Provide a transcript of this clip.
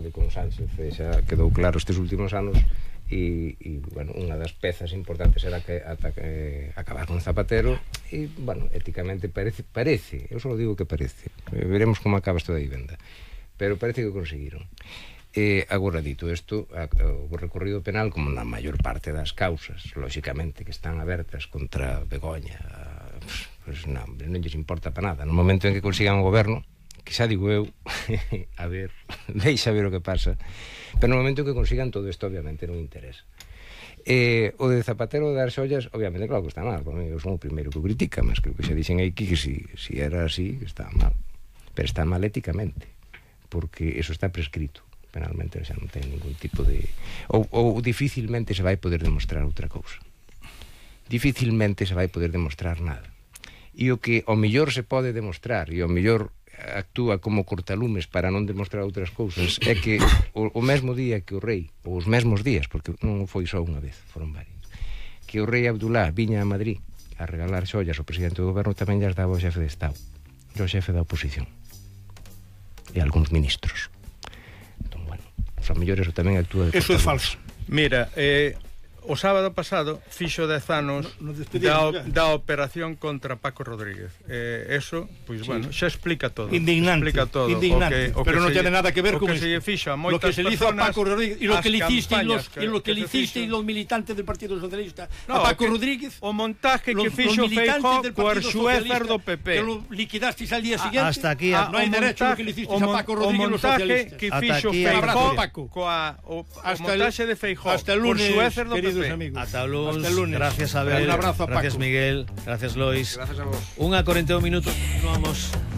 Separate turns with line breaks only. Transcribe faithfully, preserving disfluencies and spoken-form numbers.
especialmente con Sánchez, xa quedou claro estes últimos anos, e, e bueno, unha das pezas importantes era que ata que acabar con Zapatero, e, bueno, éticamente parece, parece, eu só digo que parece, veremos como acaba isto da vivenda, pero parece que conseguiron. E agora, dito isto, o recorrido penal, como na maior parte das causas, lóxicamente, que están abertas contra Begoña, pues non, non lles importa para nada. No momento en que consigan o goberno, que xa digo eu, a ver, deixa ver o que pasa, pero no momento en que consigan todo isto, obviamente non interesa. Eh, o de Zapatero dar xollas, obviamente, claro que está mal, porque eu son o primeiro que o critica, mas creo que xa dixen aquí que si, si era así, está mal, pero está mal éticamente, porque eso está prescrito penalmente, xa non ten ningún tipo de... ou, ou dificilmente se vai poder demostrar outra cousa, dificilmente se vai poder demostrar nada. E o que ao mellor se pode demostrar, e ao mellor actúa como cortalumes para non demostrar outras cousas, é que o, o mesmo día que o rei, ou os mesmos días, porque non foi só unha vez, foron varios, que o rei Abdullah viña a Madrid a regalar xollas ao presidente do goberno, tamén llas daba ao xefe de Estado e ao xefe da oposición e algúns ministros. Entón, bueno, ao mellor eso tamén actúa de
eso é falso.
Mira, eh, o sábado pasado fixo dez anos
no, no
da, da operación contra Paco Rodríguez. Eh, eso, pois, sí, bueno, xa explica todo.
Indignante,
explica todo.
indignante.
O que, o
pero
que
non
se,
ten nada que ver con
que
eso.
Se fixo a
lo que se le hizo a Paco Rodríguez
y
lo que le hiciste y los,
que,
y lo que, que le hiciste y los militantes del Partido Socialista no, a Paco que, Rodríguez.
O montaje que fixo Feijóo co Arxuézar do P P.
Que lo liquidasteis al día siguiente.
Hasta aquí
a, no hai derecho lo que le hiciste a Paco Rodríguez
los socialistas. O montaje que fixo Feijóo coa o montaje de Feijóo
hasta el lunes, queridos amigos.
Hasta el lunes. Gracias, Abel.
Un abrazo a Paco.
Gracias, Miguel. Gracias, Lois.
Gracias a vos.
Una cuarenta y un minutos. Continuamos.